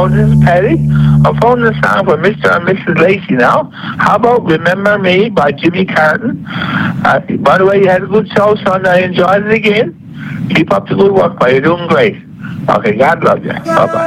phone. This is Patty. I'm phoning the song for Mr. and Mrs. Lacey now. How about Remember Me by Jimmy Carton? By the way, you had a good show, son. I enjoyed it again. Keep up the good work, but you're doing great. Okay, God love you. Bye-bye.